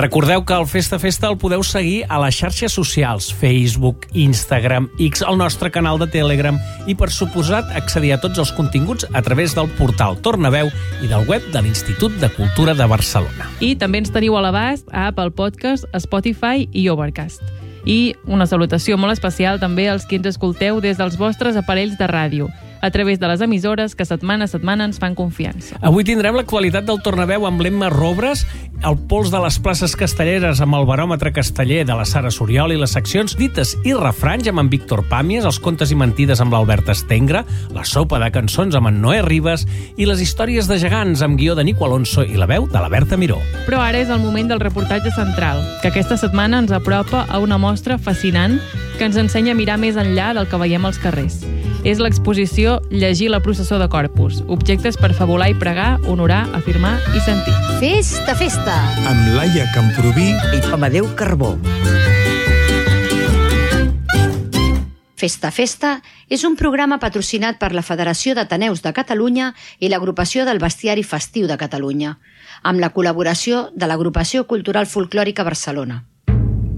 Recordeu que el Festa Festa el podeu seguir a les xarxes socials, Facebook, Instagram, X, el nostre canal de Telegram i, per suposat, accedir a tots els continguts a través del portal Tornaveu i del web de l'Institut de Cultura de Barcelona. I també ens teniu a l'abast a Apple Podcast, Spotify i Overcast. I una salutació molt especial també als que ens escolteu des dels vostres aparells de ràdio, a través de les emissores que setmana a setmana ens fan confiança. Avui tindrem l'actualitat del Tornaveu amb l'Emma Robres, el pols de les places castelleres amb el baròmetre casteller de la Sara Soriol i les seccions dites i refranys amb en Víctor Pàmies, els contes i mentides amb l'Albert Estengra, la sopa de cançons amb en Noé Ribas i les històries de gegants amb guió de Nico Alonso i la veu de la Berta Miró. Però ara és el moment del reportatge central, que aquesta setmana ens apropa a una mostra fascinant que ens ensenya a mirar més enllà del que veiem als carrers. És l'exposició Llegir la processó de Corpus, objectes per fabular i pregar, honorar, afirmar i sentir. Festa, festa! Amb Laia Camproví i Amadeu Carbó. Festa, festa és un programa patrocinat per la Federació d'Ateneus de Catalunya i l'Agrupació del Bestiari Festiu de Catalunya, amb la col·laboració de l'Agrupació Cultural Folclòrica Barcelona.